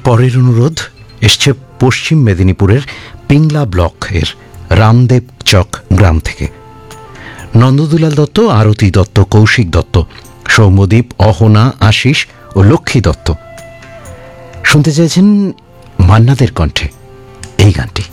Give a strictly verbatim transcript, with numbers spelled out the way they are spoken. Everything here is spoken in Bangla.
পরের অনুরোধ এসছে পশ্চিম মেদিনীপুরের পিংলা ব্লকের রামদেব চক গ্রাম থেকে। নন্দদুলাল দত্ত, আরতি দত্ত, কৌশিক দত্ত, সৌম্যদীপ, অহনা, আশিস ও লক্ষ্মী দত্ত শুনতে চাইছেন মান্নাদের কণ্ঠে এই গানটি।